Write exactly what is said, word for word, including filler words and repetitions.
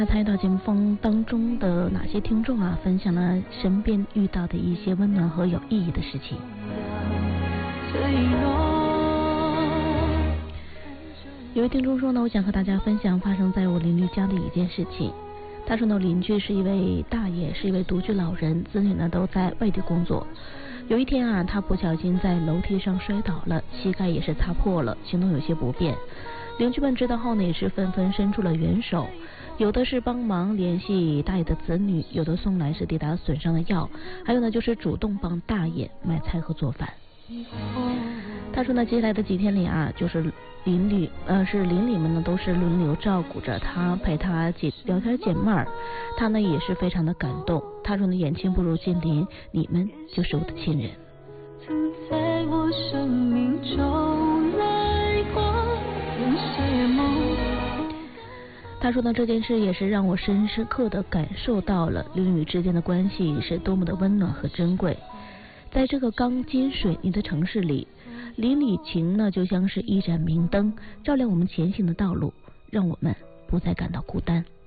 那参与到节目风当中的哪些听众啊，分享了身边遇到的一些温暖和有意义的事情。有位听众说呢，我想和大家分享发生在我邻居家的一件事情。他说呢，邻居是一位大爷，是一位独居老人，子女呢都在外地工作。有一天啊，他不小心在楼梯上摔倒了，膝盖也是擦破了，行动有些不便。邻居们知道后呢，也是纷纷伸出了援手，有的是帮忙联系大爷的子女，有的送来是抵达损伤的药，还有呢就是主动帮大爷买菜和做饭。他说呢，接下来的几天里啊，就是邻里呃是邻里们呢都是轮流照顾着他，陪他解聊天解闷儿。他呢也是非常的感动。他说呢，远亲不如近邻，你们就是我的亲人。 曾在我生命中来过有些梦。 他说呢，这件事也是让我深深刻的感受到了邻里之间的关系是多么的温暖和珍贵。在这个钢筋水泥的城市里，邻里情呢就像是一盏明灯，照亮我们前行的道路，让我们不再感到孤单。